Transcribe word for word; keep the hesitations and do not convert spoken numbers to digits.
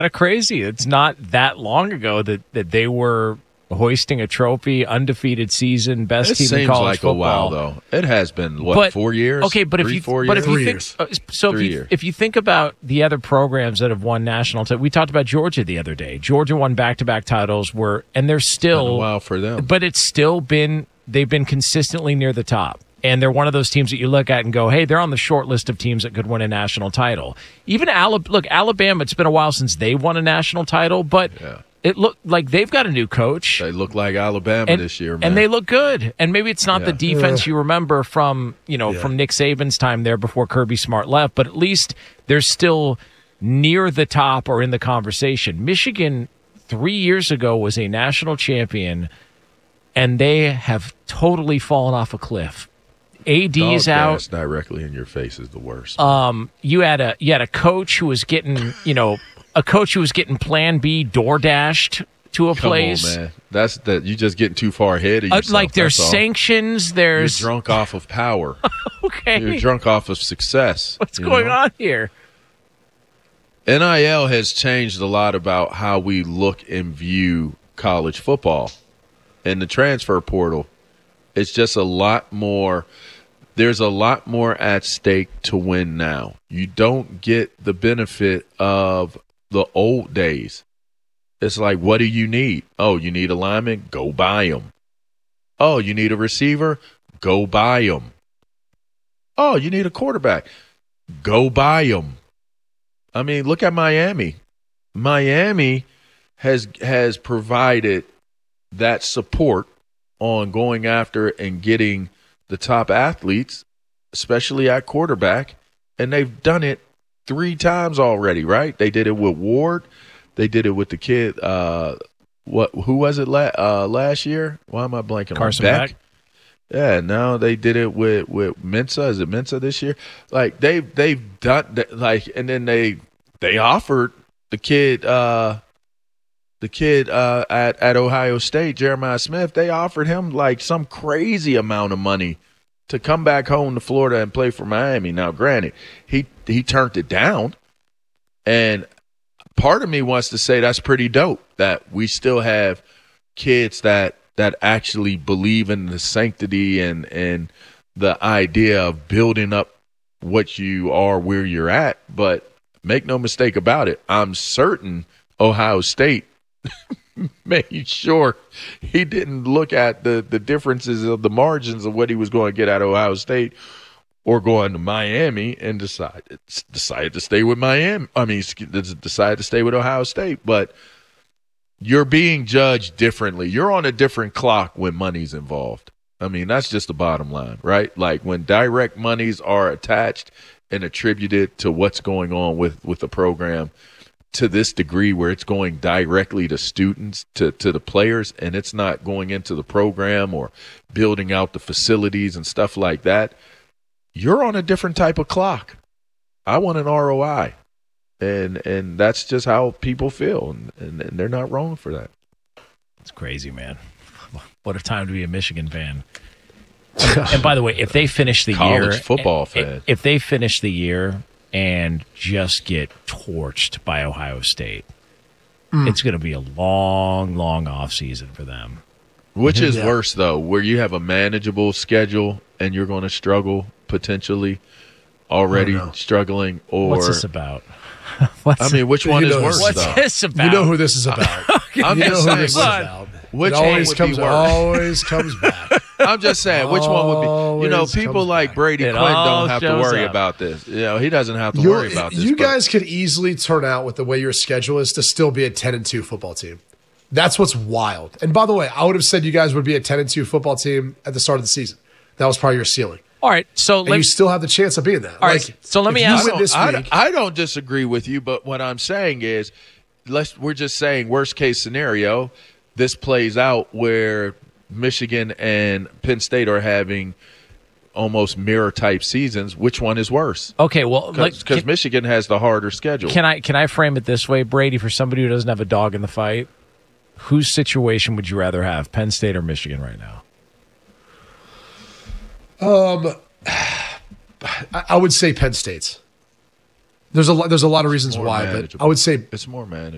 of crazy. It's not that long ago that, that they were hoisting a trophy, undefeated season, best it team seems in college like football. a while, though. It has been, what, but, four years? Okay, but Three, if you four but years? if you Three think years. uh, so, Three if you, years. if you think about the other programs that have won national titles, we talked about Georgia the other day. Georgia won back-to-back titles, were and they're still Been a while for them. but it's still been they've been consistently near the top. And they're one of those teams that you look at and go, hey, they're on the short list of teams that could win a national title. Even Alabama, look, Alabama, it's been a while since they won a national title, but Yeah. it looked like they've got a new coach. They look like Alabama and, this year, man. and they look good. And maybe it's not Yeah. the defense you remember from, you know, Yeah. from Nick Saban's time there before Kirby Smart left, but at least they're still near the top or in the conversation. Michigan three years ago was a national champion, and they have totally fallen off a cliff. A D's Dog out. gas directly in your face is the worst. Um, you had a you had a coach who was getting, you know, a coach who was getting Plan B door dashed to a Come place. on, man. That's that. You just getting too far ahead of Uh, yourself. like there's that's all. sanctions. You're There's drunk off of power. okay. You're drunk off of success. What's you going know? on here? N I L has changed a lot about how we look and view college football. And the transfer portal, it's just a lot more. There's a lot more at stake to win now. You don't get the benefit of the old days. It's like, what do you need? Oh, you need a lineman? Go buy him. Oh, you need a receiver? Go buy him. Oh, you need a quarterback? Go buy him. I mean, look at Miami. Miami has has provided that support on going after and getting the top athletes, especially at quarterback, and they've done it three times already, right? They did it with Ward. They did it with the kid. Uh, what? Who was it la- uh, last year? Why am I blanking? Carson on Beck. Yeah, now they did it with with Mensa. Is it Mensa this year? Like they've they've done like, and then they they offered the kid uh, the kid uh, at at Ohio State, Jeremiah Smith. They offered him like some crazy amount of money to come back home to Florida and play for Miami. Now, granted, he he turned it down, and part of me wants to say that's pretty dope that we still have kids that. that actually believe in the sanctity and, and the idea of building up what you are where you're at. But make no mistake about it, I'm certain Ohio State made sure he didn't look at the, the differences of the margins of what he was going to get at Ohio State or going to Miami and decide, decided to stay with Miami. I mean, decided to stay with Ohio State. But you're being judged differently. You're on a different clock when money's involved. I mean, that's just the bottom line, right? Like when direct monies are attached and attributed to what's going on with, with the program to this degree where it's going directly to students, to, to the players, and it's not going into the program or building out the facilities and stuff like that, you're on a different type of clock. I want an R O I. And and that's just how people feel, and, and, and they're not wrong for that. It's crazy, man. What a time to be a Michigan fan. And by the way, if they finish the College year, football fan. if they finish the year and just get torched by Ohio State, mm. it's going to be a long, long off season for them. Which is Yeah. worse, though, where you have a manageable schedule and you're going to struggle potentially already Oh, no. struggling, or What's this about? What's I mean, which one You is know worse, what's though? this about? You know who this is about. I'm you know just who saying, this is Son, about. which it one always would comes, be worse? always comes back. I'm just saying, which one would be? You know, Always people comes like back. Brady It Quinn all don't have to shows worry up. about this. You know, he doesn't have to You're- worry about this. You but- guys could easily turn out with the way your schedule is to still be a ten and two football team. That's what's wild. And by the way, I would have said you guys would be a ten and two football team at the start of the season. That was probably your ceiling. All right, so And let you still have the chance of being that. All right, so let if me you ask- win I this don't, week. I, I don't disagree with you, but what I'm saying is, let's we're just saying worst case scenario, this plays out where Michigan and Penn State are having almost mirror type seasons. Which one is worse? okay, well, like, Because can, Michigan has the harder schedule. can I can I frame it this way, Brady? For somebody who doesn't have a dog in the fight, whose situation would you rather have, Penn State or Michigan right now? Um, I, I would say Penn State's. There's a lot, there's a lot of reasons More why, but manageable. I would say It's more manageable.